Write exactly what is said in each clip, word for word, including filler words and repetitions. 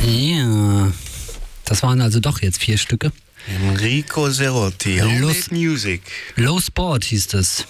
Ja, das waren also doch jetzt vier Stücke. Enrico Cerotti, Homemade Music. Low Sport hieß das.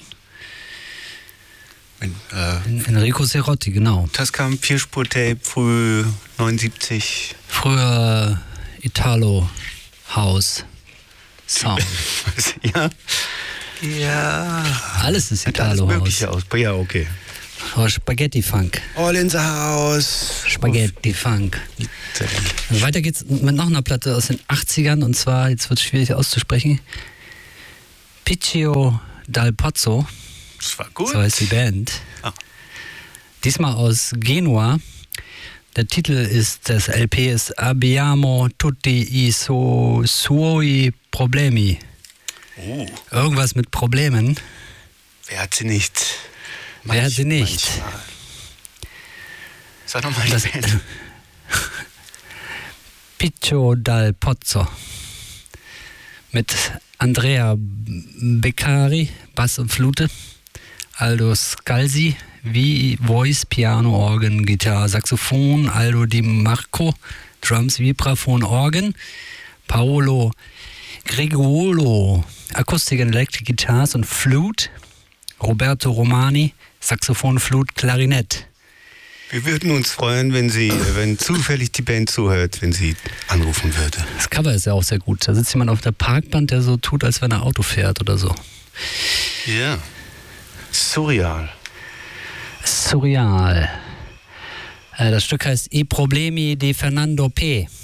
Wenn, äh, Enrico Cerotti, genau. Das kam Vierspur-Tape, früh neunundsiebzig. Früher Italo House Song. Ja. Ja. Alles ist Italo House. Aus. Ja, okay. Oh, Spaghetti Funk. All in the House. Spaghetti Funk. Weiter geht's mit noch einer Platte aus den achtzigern und zwar, jetzt wird es schwierig auszusprechen, Picchio dal Pozzo. Das war gut. So heißt die Band. Ah. Diesmal aus Genua. Der Titel ist des L P ist Abbiamo tutti i so, suoi problemi. Oh. Irgendwas mit Problemen. Wer hat sie nicht? Wer hat sie nicht? Manchmal. Sag nochmal die Das Band. Picchio dal Pozzo. Mit Andrea Beccari, Bass und Flute. Aldo Scalzi, wie Voice, Piano, Organ, Gitarre, Saxophon. Aldo Di Marco, Drums, Vibraphon, Organ. Paolo Gregolo, Akustik und Electric Guitars und Flute. Roberto Romani, Saxophon, Flute, Klarinett. Wir würden uns freuen, wenn sie, wenn zufällig die Band zuhört, wenn sie anrufen würde. Das Cover ist ja auch sehr gut. Da sitzt jemand auf der Parkbank, der so tut, als wenn er Auto fährt oder so. Ja. Surreal. Surreal. Äh, Das Stück heißt I Problemi di Fernando P.